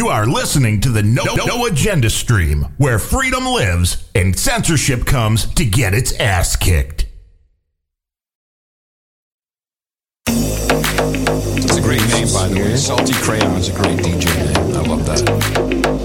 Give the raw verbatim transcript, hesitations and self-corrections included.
You are listening to the No, no Agenda stream, where freedom lives and censorship comes to get its ass kicked. It's a great name, by the way. Salty Crayon's a great D J name. I love that.